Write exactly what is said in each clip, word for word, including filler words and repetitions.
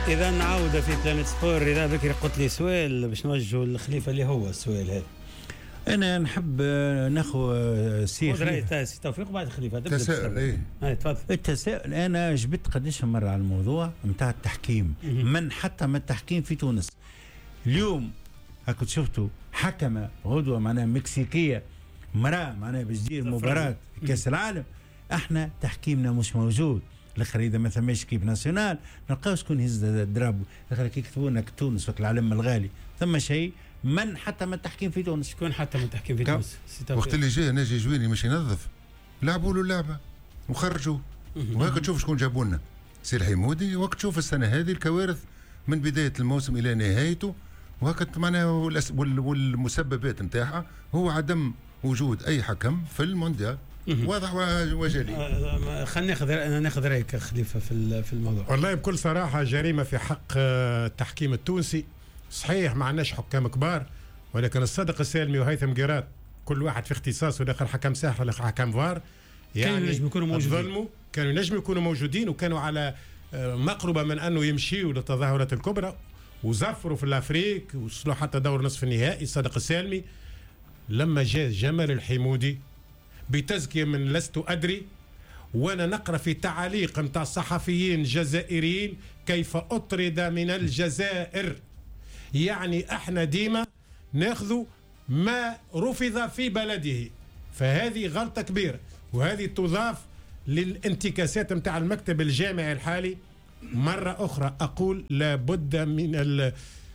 إذا نعاود في بلانيت سبور. إذا بكري قلت لي سؤال باش نوجهه للخليفة اللي هو السؤال هذا. أنا نحب ناخذ سي خليفة سي توفيق بعد خليفة تساؤل. إيه أي تفضل. التساؤل أنا جبت قديش مرة على الموضوع نتاع التحكيم. من حتى من التحكيم في تونس اليوم هاكو شفتوا حكمة غدوة معناها مكسيكية مرأة معناها باش تدير مباراة كأس العالم. احنا تحكيمنا مش موجود. الاخر اذا ما ثماش كيف ناسيونال نلقاو شكون يهز الدراب. الاخر كي يكتبوا لنا تونس وقت العالم الغالي ثم شيء من حتى من التحكيم في تونس. شكون حتى من التحكيم في تونس؟ وقت اللي جاء ناجي جويني مش ينظف لعبوا له اللعبه وخرجوا. وهكا تشوف شكون جابوا لنا سي الحمودي. وقت تشوف السنه هذه الكوارث من بدايه الموسم الى نهايته. وهكا معناها والمسببات نتاعها هو عدم وجود اي حكم في المونديال. واضح وجلي. خلينا ناخذ انا ناخذ رايك خليفه في في الموضوع. والله بكل صراحه جريمه في حق التحكيم التونسي. صحيح ما عندناش حكام كبار ولكن الصدق السالمي وهيثم قيرات كل واحد في اختصاصه. الاخر حكم ساحه الاخر حكم فار. يعني كانوا ينجموا يكونوا موجودين. كانوا ينجموا يكونوا موجودين وكانوا على مقربه من انه يمشيوا للتظاهرات الكبرى وزفروا في الافريق وصلوا حتى دور نصف النهائي. الصدق السالمي لما جاء جمال الحمودي بتزكية من لست أدري وأنا نقرأ في تعاليق متاع الصحفيين الجزائريين كيف أطرد من الجزائر. يعني احنا ديما ناخذ ما رفض في بلده. فهذه غلطة كبيرة وهذه تضاف للانتكاسات متاع المكتب الجامعي الحالي. مرة أخرى أقول لابد من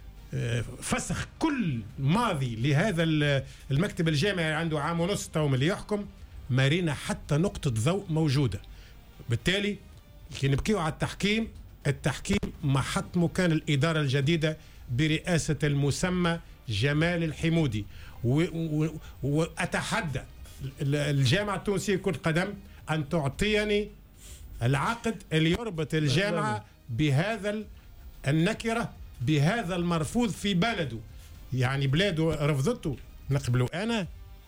فسخ كل ماضي لهذا المكتب الجامعي. عنده عام ونص توم اللي يحكم مارينا حتى نقطة ضوء موجودة. بالتالي كي نبكيو على التحكيم التحكيم محط مكان الإدارة الجديدة برئاسة المسمى جمال الحمودي. وأتحدى الجامعة التونسية لكرة القدم أن تعطيني العقد اللي يربط الجامعة بهذا النكرة بهذا المرفوض في بلده. يعني بلاده رفضته نقبله أنا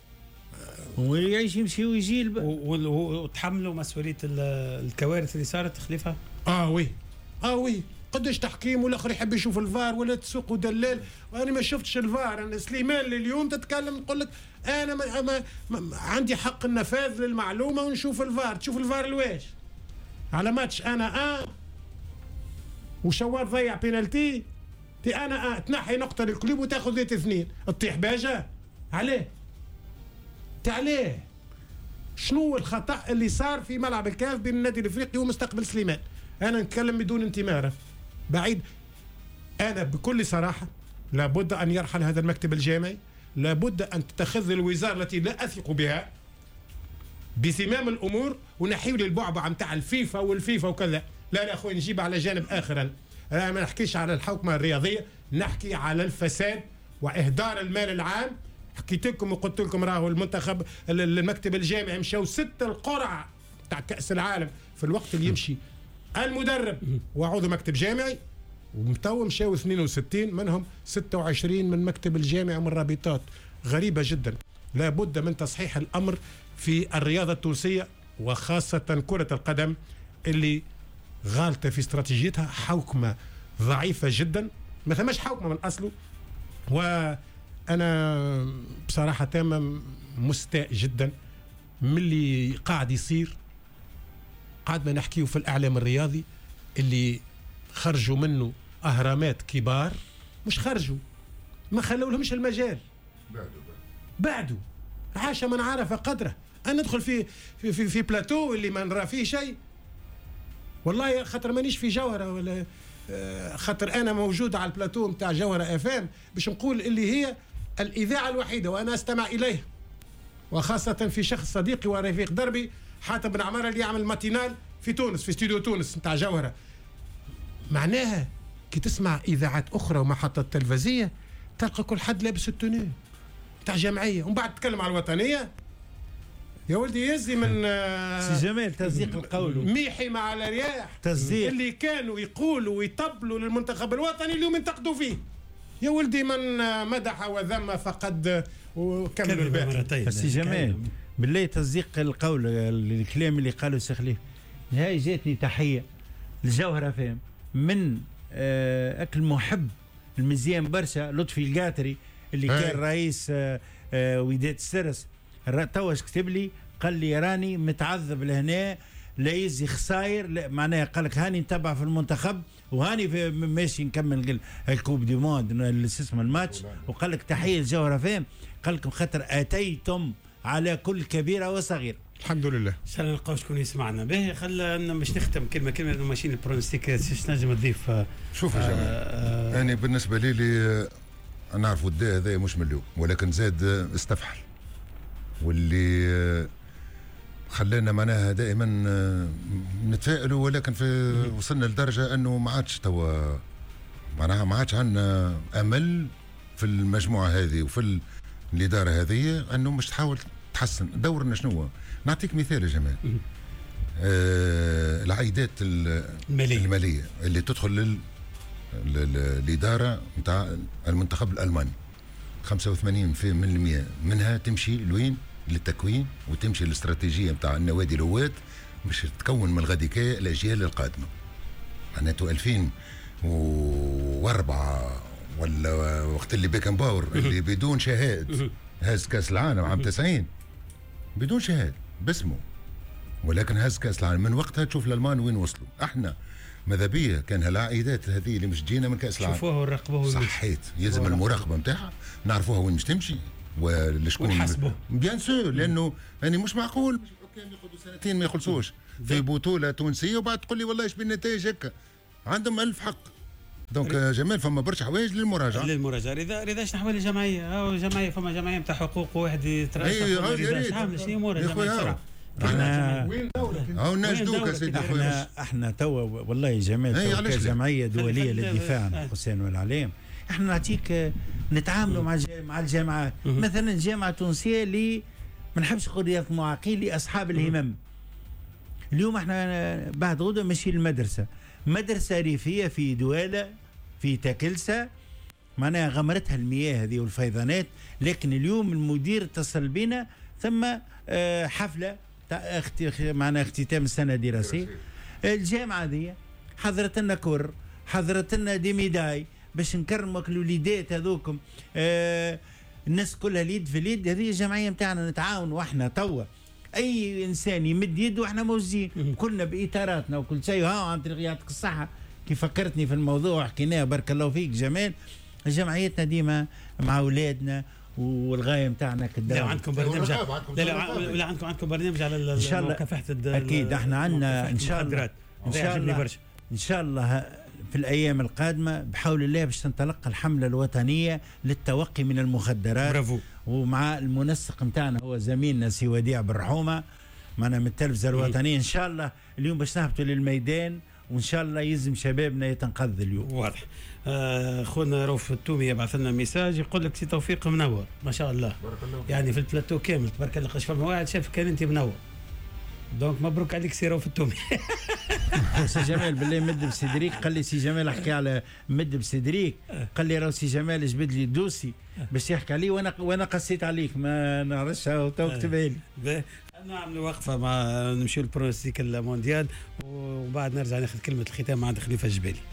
ويعيش يمشي ويجي وتحملوا مسؤولية الكوارث اللي صارت خليفة. اه وي اه وي قداش تحكيم والاخر يحب يشوف الفار ولا تسوق دلال. وانا ما شفتش الفار. انا سليمان لليوم تتكلم تقول لك انا ما ما ما عندي حق النفاذ للمعلومه ونشوف الفار. تشوف الفار الواش على ماتش انا اه وشوار ضيع بينالتي تي انا اه تنحي نقطه للكلوب وتاخذ زيت اثنين تطيح باجه عليه تعليه. شنو الخطأ اللي صار في ملعب الكاف بين النادي الافريقي ومستقبل سليمان؟ انا نتكلم بدون انتماء بعيد. انا بكل صراحه لابد ان يرحل هذا المكتب الجامعي. لابد ان تتخذ الوزاره التي لا اثق بها بزمام الامور ونحيو للبعبع نتاع الفيفا والفيفا وكذا. لا لا اخوي نجيب على جانب اخر. انا, أنا ما نحكيش على الحوكمه الرياضيه نحكي على الفساد واهدار المال العام. حكيت لكم وقلت لكم راهو المنتخب المكتب الجامعي مشاو ستة القرعة تاع كأس العالم في الوقت اللي يمشي المدرب وعضو مكتب جامعي. ومتو مشاو اثنين وستين منهم ستة وعشرين من مكتب الجامعي من رابطات. غريبة جدا. لابد من تصحيح الأمر في الرياضة التونسية وخاصة كرة القدم اللي غالطة في استراتيجيتها. حوكمة ضعيفة جدا ما ثماش حوكمة من أصله. و أنا بصراحة تامة مستاء جدا من اللي قاعد يصير. قاعد ما نحكيه في الإعلام الرياضي اللي خرجوا منه أهرامات كبار. مش خرجوا ما خلوا لهمش المجال. بعدوا عاش من عرف قدره. أنا ندخل في في في, في بلاتو اللي ما نرى فيه شيء. والله خاطر مانيش في جوهرة ولا خاطر أنا موجود على البلاتو متاع جوهرة اف ام باش نقول اللي هي الإذاعة الوحيدة وأنا أستمع إليها. وخاصة في شخص صديقي ورفيق دربي حاتم بن عمارة اللي يعمل ماتينال في تونس في استوديو تونس متاع جوهرة. معناها كي تسمع إذاعات أخرى ومحطات تلفزية تلقى كل حد لابس التوني متاع جمعية ومن بعد تتكلم على الوطنية. يا ولدي يزي من سي جمال تزيق القول ميحي مع الرياح تزيق اللي كانوا يقولوا ويطبلوا للمنتخب الوطني اليوم ينتقدوا فيه. يا ولدي من مدح وذم فقد وكمل الباقي. سي جمال بالله تصديق القول الكلام اللي قاله السي خليفه. هاي جاتني تحيه للجوهره فهم من آه اكل محب المزيان برشا لطفي القاتري اللي هاي. كان رئيس آه آه وداد السرس تواش كتب لي قال لي راني متعذب لهنا لا يزي خساير لا معناها قال لك هاني نتبع في المنتخب وهاني في ماشي نكمل الكوب دي موند اللي اسمه الماتش وقال لك تحيه لجوهره فهم قال لكم خاطر اتيتم على كل كبيره وصغيره. الحمد لله. ان شاء الله نلقاو شكون يسمعنا به. خلينا باش نختم كلمه كلمه ماشيين البرونستيك ايش نجم تضيف؟ شوف يا جماعه آه انا بالنسبه لي لي نعرف الداء هذا مش من اليوم ولكن زاد استفحل واللي خلانا معناها دائما نتفائلوا ولكن في وصلنا لدرجه انه ما عادش توا معناها ما عادش عندنا امل في المجموعه هذه وفي الاداره هذه انه مش تحاول تحسن. دورنا شنو؟ نعطيك مثال يا جمال. آه العائدات الماليه الماليه اللي تدخل لل الاداره نتاع المنتخب الالماني خمسة وثمانين بالمئة منها تمشي لوين؟ للتكوين وتمشي للاستراتيجيه نتاع النوادي الهوات باش تكون من الغديكاء الاجيال القادمه. معناته ألفين وأربعة ولا وقت اللي بيكن باور اللي بدون شهاد هاز كاس العالم عام تسعين بدون شهاد باسمه ولكن هاز كاس العالم. من وقتها تشوف الالمان وين وصلوا. احنا ماذا بيا كان هالعائدات هذه اللي مش جينا من كاس العالم شوفوها ونراقبوها صحيت يلزم المراقبه نتاعها نعرفوها وين مش تمشي ولشكون ونحاسبوه بيان سور لانه يعني مش معقول مش الحكام ياخذوا سنتين ما يخلصوش في بطوله تونسيه وبعد تقول لي والله ايش بالنتائج هكا عندهم ألف حق. دونك جمال فما برشا حوايج للمراجعه للمراجعه. رضا رضا شنو احوال الجمعيه؟ او جمعيه فما جمعيه نتاع حقوق واحد يترشح اي عامله شنو امور الجمعيه؟ احنا وين دورك؟ او ناشدوك يا سيدي احنا احنا توا والله يا جمال كجمعيه دوليه للدفاع عن الحسين والعليم احنا نعطيك نتعاملوا مع مع الجامعات. مثلا الجامعه التونسيه اللي ما نحبش نقول رياض المعاقين لاصحاب الهمم. اليوم احنا بعد غدوه ماشي المدرسه مدرسه ريفيه في دواله في تاكلسه معناها غمرتها المياه هذه والفيضانات. لكن اليوم المدير اتصل بنا ثم اه حفله معناها اختتام السنه الدراسيه. الجامعه هذه حضرت لنا كور حضرت لنا دي ميداي باش نكرمك الوليدات هذوكم. اه الناس كلها اليد في اليد. هذه الجمعيه نتاعنا نتعاون واحنا توا اي انسان يمد يده واحنا موجودين كلنا باطاراتنا وكل شيء. ها عن طريق يعطيك الصحه كيف فكرتني في الموضوع حكيناه بارك الله فيك جمال. جمعيتنا ديما مع اولادنا والغايه نتاعنا كدار. لا عندكم برنامج لا لا عندكم عندكم برنامج على ان شاء الله مكافحه اكيد احنا عندنا ان شاء الله ان شاء الله ان شاء الله في الايام القادمه بحول الله باش تنطلق الحمله الوطنيه للتوقي من المخدرات. برافو. ومع المنسق نتاعنا هو زميلنا سي وديع بالرحومه معنا من التلفزه الوطنيه. ان شاء الله اليوم باش نهبطوا للميدان وان شاء الله يلزم شبابنا يتنقذ اليوم. واضح. آه خونا روف التومي يبعث لنا ميساج يقول لك سي توفيق منور ما شاء الله بارك الله يعني في البلاتو كامل تبارك الله. قاش فما واحد شاف كان انت منور دونك مبروك عليك سي روف التومي. سي جمال بالله مد بسيدريك قال لي سي جمال احكي على مد بسيدريك قال لي راهو سي جمال جبد لي الدوسي باش يحكي عليه وانا وانا قسيت عليك ما نعرفش تو كتبها لي. نعملوا وقفه مع نمشيو للبروستيك المونديال وبعد نرجع ناخذ كلمه الختام مع عند خليفه الجبالي.